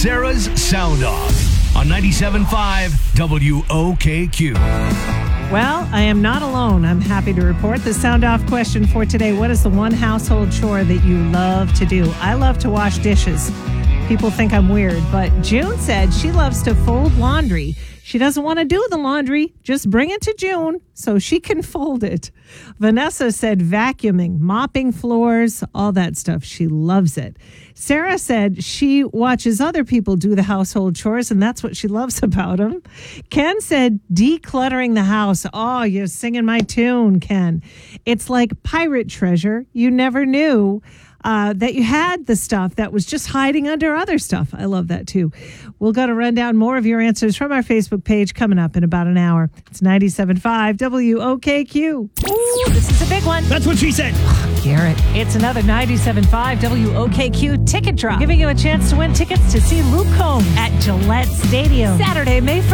Sarah's Sound Off on 97.5 WOKQ. Well, I am not alone. I'm happy to report the Sound Off question for today. What is the one household chore that you love to do? I love to wash dishes. People think I'm weird, but June said she loves to fold laundry. She doesn't want to do the laundry. Just bring it to June so she can fold it. Vanessa said vacuuming, mopping floors, all that stuff. She loves it. Sarah said she watches other people do the household chores, and that's what she loves about them. Ken said decluttering the house. Oh, you're singing my tune, Ken. It's like pirate treasure. You never knew that you had the stuff that was just hiding under other stuff. I love that too. We'll go to run down more of your answers from our Facebook page coming up in about an hour. It's 97.5 WOKQ. Ooh, this is a big one. That's what she said. Garrett, it's another 97.5 WOKQ ticket drop, giving you a chance to win tickets to see Luke Combs at Gillette Stadium Saturday, May 1st.